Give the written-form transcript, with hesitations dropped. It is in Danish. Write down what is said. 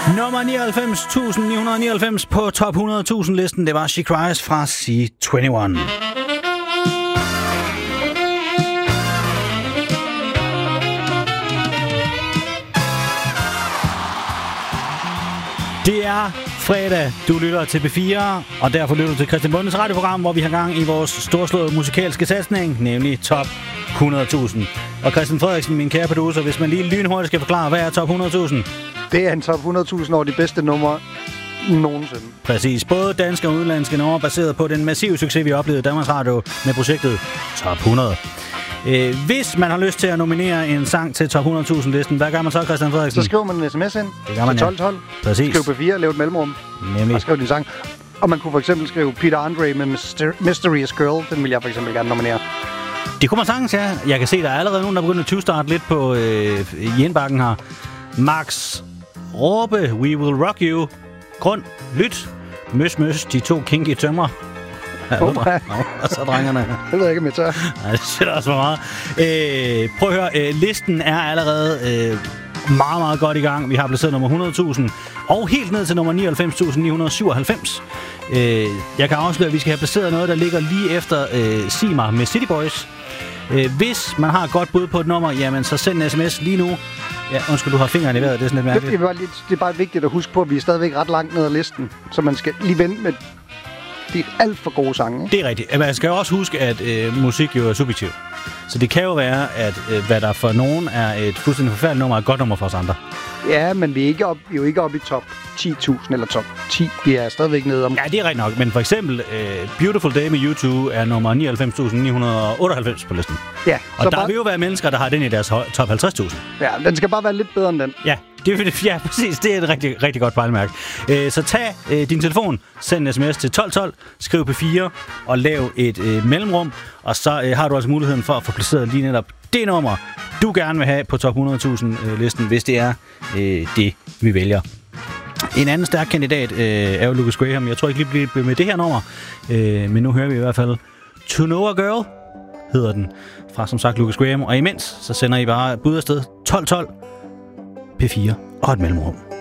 Nummer 99.999 på top 100.000 listen, det var She Cries fra C21. Det er fredag, du lytter til B4, og derfor lytter du til Christian Bondes radioprogram, hvor vi har gang i vores storslåede musikalske satsning, nemlig top 100.000. Og Christian Frederiksen, min kære producer, hvis man lige lynhurtigt skal forklare, hvad er top 100.000? Det er en top 100.000 over de bedste numre nogensinde. Præcis. Både danske og udenlandske numre, baseret på den massive succes, vi oplevede i Danmarks Radio med projektet Top 100. Hvis man har lyst til at nominere en sang til top 100.000 listen, hvad gør man så, Christian Frederiksen? Så skriver man en sms ind det gør man, til 1212. Ja. Præcis. Skriv P4, lav et mellemrum. Nemlig. Og skriv din sang. Og man kunne for eksempel skrive Peter Andre med Mysterious Girl. Den vil jeg for eksempel gerne nominere. Det kunne man sagtens, ja. Jeg kan se, der er allerede nogen, der begynder at 20-starte lidt på i indbakken her. Max Råbe, We Will Rock You. Grund, Lyt, Møs, de to kinky tømmer. Og så drengerne. Det ved jeg ikke, om jeg tør. Nej, det shit også for meget. Prøv at høre, listen er allerede meget, meget godt i gang. Vi har placeret nummer 100.000 og helt ned til nummer 99.997. Jeg kan afsløre, at vi skal have placeret noget, der ligger lige efter Sig mig med City Boys. Hvis man har et godt bud på et nummer, jamen så send en sms lige nu. Ja, undskyld, du har fingeren i vejret, det er sådan lidt mærkeligt. Det er bare vigtigt at huske på, at vi er stadigvæk ret langt ned ad listen. Så man skal lige vente med de alt for gode sange. Ikke? Det er rigtigt. Men man skal jo også huske, at musik jo er subjektiv. Så det kan jo være, at hvad der for nogen er et fuldstændig forfærdeligt nummer, er et godt nummer for os andre. Ja, men vi er jo ikke oppe i top 10.000 eller top 10. Vi er stadigvæk nede om... Ja, det er rigtigt nok. Men for eksempel Beautiful Day med U2 er nummer 99.998 på listen. Ja. Og der vil jo være mennesker, der har den i deres top 50.000. Ja, den skal bare være lidt bedre end den. Ja. Ja, præcis. Det er et rigtig, rigtig godt pejlemærke. Så tag din telefon, send en sms til 1212, skriv P4 og lav et mellemrum. Og så har du altså muligheden for at få placeret lige netop det nummer, du gerne vil have på top 100.000 listen, hvis det er det, vi vælger. En anden stærk kandidat er jo Lucas Graham. Jeg tror ikke lige bliver med det her nummer, men nu hører vi i hvert fald To Know a Girl, hedder den, fra som sagt Lucas Graham. Og imens, så sender I bare bud afsted 1212, P4 og et mellemrum.